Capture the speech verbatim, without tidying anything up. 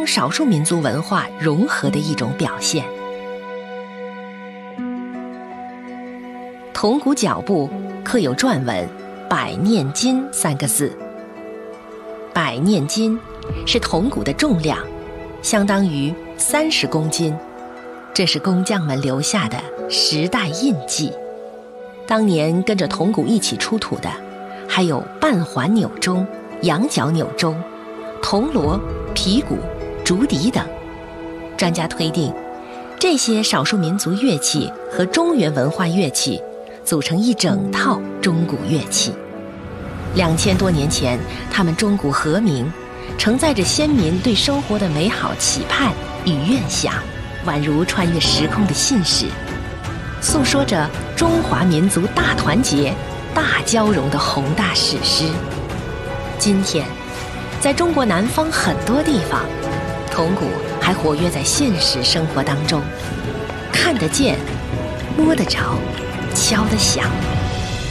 中少数民族文化融合的一种表现。铜鼓脚部刻有篆文“百念金”三个字。百念金是铜鼓的重量，相当于三十公斤，这是工匠们留下的时代印记。当年跟着铜鼓一起出土的，还有半环钮钟、羊角钮钟、铜锣、皮鼓、竹笛等。专家推定，这些少数民族乐器和中原文化乐器组成一整套钟鼓乐器。两千多年前，他们钟鼓和鸣，承载着先民对生活的美好期盼与愿想，宛如穿越时空的信使，诉说着中华民族大团结、大交融的宏大史诗。今天，在中国南方很多地方，铜鼓还活跃在现实生活当中，看得见，摸得着，敲得响。